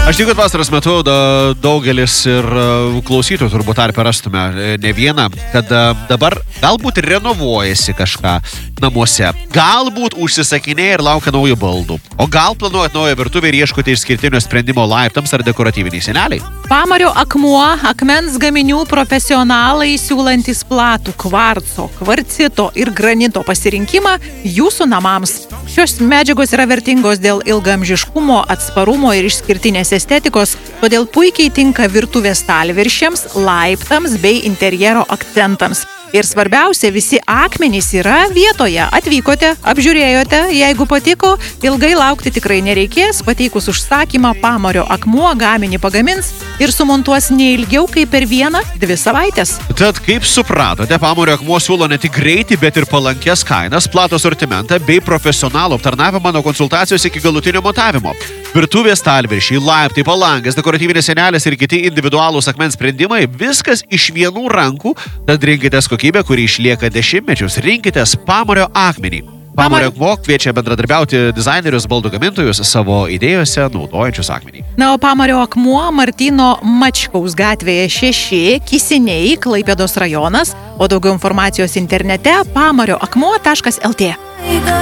Aš tikiu, kad vasaros metu daugelis ir klausytojų turbūt tarpe rastume ne vieną, kad dabar galbūt renovuojasi kažką namuose, galbūt užsisakinėja ir laukia naujų baldų, o gal planuojat naują virtuvę ir ieškote išskirtinio sprendimo laiptams ar dekoratyviniai seneliai. Pamario akmuo, akmens gaminių profesionalai siūlantis platų kvarco, kvarcito ir granito pasirinkimą jūsų namams. Šios medžiagos yra vertingos dėl ilgaamžiškumo, atsparumo ir išskirtinės estetikos, todėl puikiai tinka virtuvės stalviršiams, laiptams bei interjero akcentams. Ir svarbiausia, visi akmenys yra vietoje. Atvykote, apžiūrėjote, jeigu patiko, ilgai laukti tikrai nereikės. Pateikus užsakymą, Pamario akmuo gaminį pagamins ir sumontuos ne ilgiau kaip per 1-2 savaitės. Tad kaip supratote, Pamario akmuo siūlo ne tik greitį, bet ir palankės kainas, platų asortimentą bei profesionalų aptarnavimą nuo konsultacijos iki galutinio montavimo. Virtuvės stalviršiai, laiptai, palangės, dekoratyvinės sienelės ir kiti individualūs akmens sprendimai – viskas iš vienų rankų, tad rinkitės kokybę, kuri išlieka dešimtmečius. Rinkitės Pamario akmenį. Pamario akmuo kviečia bendradarbiauti dizainerius, baldų gamintojus savo idėjose naudojančius akmenį. Na, o Pamario akmuo Martyno Mačkaus gatvėje 6, Kisiniai, Klaipėdos rajonas, o daugiau informacijos internete pamarioakmuo.lt.